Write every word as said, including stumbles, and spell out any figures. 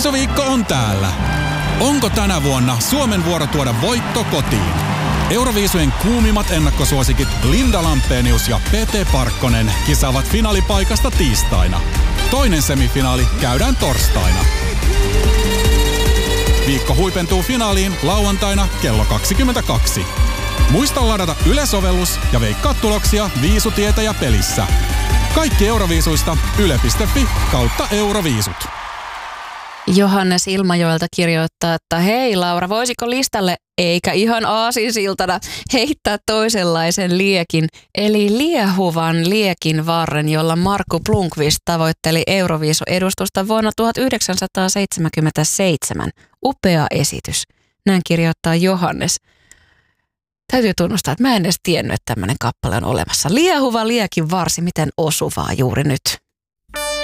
Euroviisuviikko on täällä. Onko tänä vuonna Suomen vuoro tuoda voitto kotiin? Euroviisujen kuumimmat ennakkosuosikit Linda Lampenius ja Pete Parkkonen kisaavat finaalipaikasta tiistaina. Toinen semifinaali käydään torstaina. Viikko huipentuu finaaliin lauantaina kello kaksikymmentäkaksi. Muista ladata Yle-sovellus ja veikkaa tuloksia Viisutietäjä pelissä. Kaikki Euroviisuista yle piste fi kautta Euroviisut. Johannes Ilmajoelta kirjoittaa, että hei Laura, voisiko listalle eikä ihan aasinsiltana heittää toisenlaisen liekin, eli liehuvan liekin varren, jolla Markku Blomqvist tavoitteli Euroviisu-edustusta vuonna tuhatyhdeksänsataaseitsemänkymmentäseitsemän. Upea esitys. Näin kirjoittaa Johannes. Täytyy tunnustaa, että mä en edes tiennyt, että tämmöinen kappale on olemassa. Liehuva liekin varsi, miten osuvaa juuri nyt.